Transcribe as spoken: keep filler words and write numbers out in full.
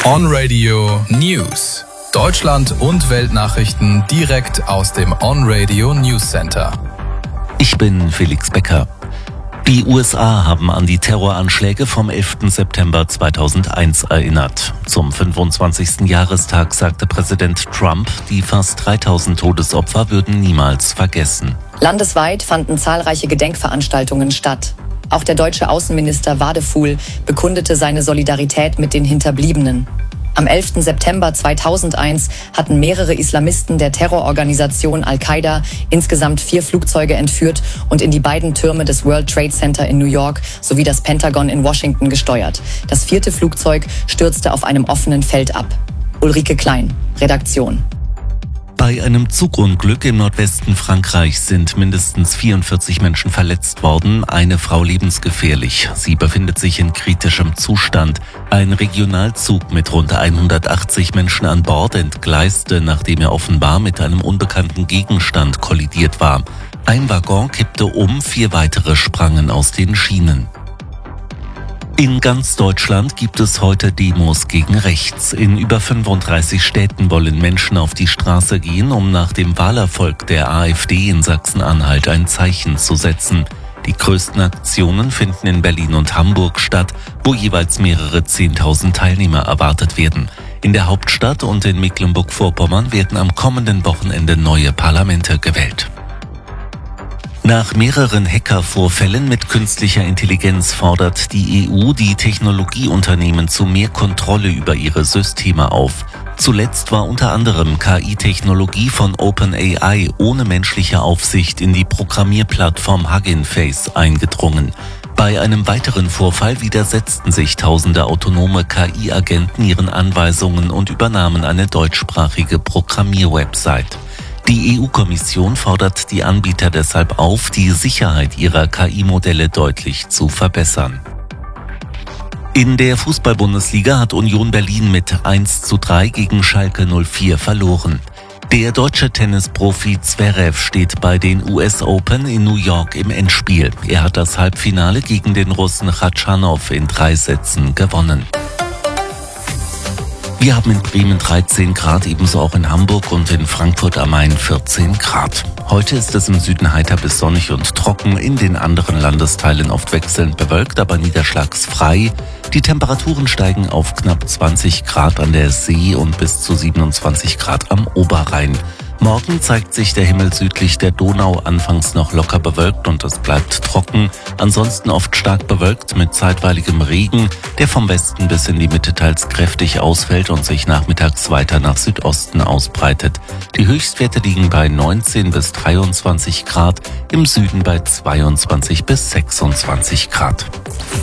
On Radio News. Deutschland und Weltnachrichten direkt aus dem On Radio News Center. Ich bin Felix Becker. Die U S A haben an die Terroranschläge vom elften September zweitausendeins erinnert. Zum fünfundzwanzigsten Jahrestag sagte Präsident Trump, die fast dreitausend Todesopfer würden niemals vergessen. Landesweit fanden zahlreiche Gedenkveranstaltungen statt. Auch der deutsche Außenminister Wadefuhl bekundete seine Solidarität mit den Hinterbliebenen. Am elften September zweitausendeins hatten mehrere Islamisten der Terrororganisation Al-Qaida insgesamt vier Flugzeuge entführt und in die beiden Türme des World Trade Center in New York sowie das Pentagon in Washington gesteuert. Das vierte Flugzeug stürzte auf einem offenen Feld ab. Ulrike Klein, Redaktion. Bei einem Zugunglück im Nordwesten Frankreichs sind mindestens vierundvierzig Menschen verletzt worden, eine Frau lebensgefährlich. Sie befindet sich in kritischem Zustand. Ein Regionalzug mit rund hundertachtzig Menschen an Bord entgleiste, nachdem er offenbar mit einem unbekannten Gegenstand kollidiert war. Ein Waggon kippte um, vier weitere sprangen aus den Schienen. In ganz Deutschland gibt es heute Demos gegen rechts. In über fünfunddreißig Städten wollen Menschen auf die Straße gehen, um nach dem Wahlerfolg der AfD in Sachsen-Anhalt ein Zeichen zu setzen. Die größten Aktionen finden in Berlin und Hamburg statt, wo jeweils mehrere zehntausend Teilnehmer erwartet werden. In der Hauptstadt und in Mecklenburg-Vorpommern werden am kommenden Wochenende neue Parlamente gewählt. Nach mehreren Hackervorfällen mit künstlicher Intelligenz fordert die E U die Technologieunternehmen zu mehr Kontrolle über ihre Systeme auf. Zuletzt war unter anderem K I-Technologie von OpenAI ohne menschliche Aufsicht in die Programmierplattform Hugging Face eingedrungen. Bei einem weiteren Vorfall widersetzten sich tausende autonome K I-Agenten ihren Anweisungen und übernahmen eine deutschsprachige Programmierwebsite. Die E U-Kommission fordert die Anbieter deshalb auf, die Sicherheit ihrer K I-Modelle deutlich zu verbessern. In der Fußball-Bundesliga hat Union Berlin mit eins zu drei gegen Schalke null vier verloren. Der deutsche Tennisprofi Zverev steht bei den U S Open in New York im Endspiel. Er hat das Halbfinale gegen den Russen Khachanov in drei Sätzen gewonnen. Wir haben in Bremen dreizehn Grad, ebenso auch in Hamburg und in Frankfurt am Main vierzehn Grad. Heute ist es im Süden heiter bis sonnig und trocken, in den anderen Landesteilen oft wechselnd bewölkt, aber niederschlagsfrei. Die Temperaturen steigen auf knapp zwanzig Grad an der See und bis zu siebenundzwanzig Grad am Oberrhein. Morgen zeigt sich der Himmel südlich der Donau anfangs noch locker bewölkt und es bleibt trocken. Ansonsten oft stark bewölkt mit zeitweiligem Regen, der vom Westen bis in die Mitte teils kräftig ausfällt und sich nachmittags weiter nach Südosten ausbreitet. Die Höchstwerte liegen bei neunzehn bis dreiundzwanzig Grad, im Süden bei zweiundzwanzig bis sechsundzwanzig Grad.